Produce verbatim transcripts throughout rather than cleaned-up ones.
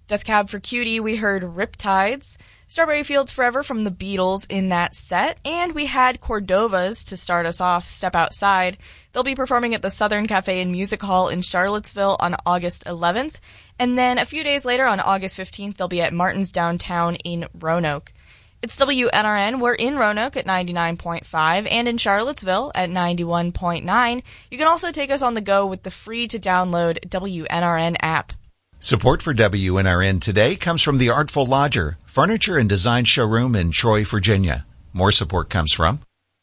Death Cab for Cutie, we heard Riptides. Strawberry Fields Forever from the Beatles in that set. And we had Cordovas to start us off, Step Outside. They'll be performing at the Southern Cafe and Music Hall in Charlottesville on August eleventh. And then a few days later, on August fifteenth, they'll be at Martin's Downtown in Roanoke. It's W N R N. We're in Roanoke at ninety-nine point five and in Charlottesville at ninety-one point nine. You can also take us on the go with the free-to-download W N R N app. Support for W N R N today comes from the Artful Lodger, furniture and design showroom in Troy, Virginia. More support comes from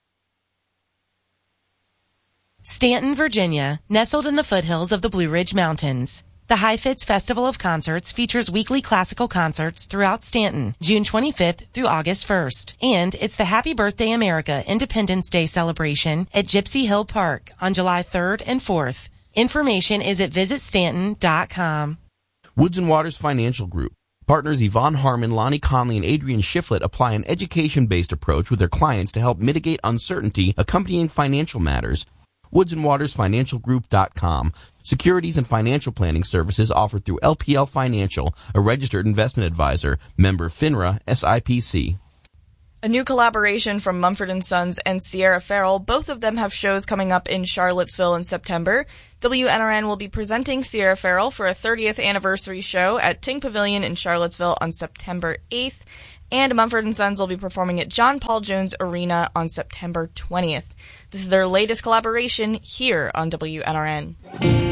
Stanton, Virginia, nestled in the foothills of the Blue Ridge Mountains. The Hi-Fits Festival of Concerts features weekly classical concerts throughout Stanton, June twenty-fifth through August first. And it's the Happy Birthday America Independence Day celebration at Gypsy Hill Park on July third and fourth. Information is at visit stanton dot com. Woods and Waters Financial Group. Partners Yvonne Harmon, Lonnie Conley, and Adrian Shiflett apply an education-based approach with their clients to help mitigate uncertainty accompanying financial matters. woods and waters financial group dot com. Securities and financial planning services offered through L P L Financial, a registered investment advisor, member FINRA, S I P C. A new collaboration from Mumford and Sons and Sierra Farrell. Both of them have shows coming up in Charlottesville in September. W N R N will be presenting Sierra Farrell for a thirtieth anniversary show at Ting Pavilion in Charlottesville on September eighth. And Mumford and Sons will be performing at John Paul Jones Arena on September twentieth. This is their latest collaboration here on W N R N.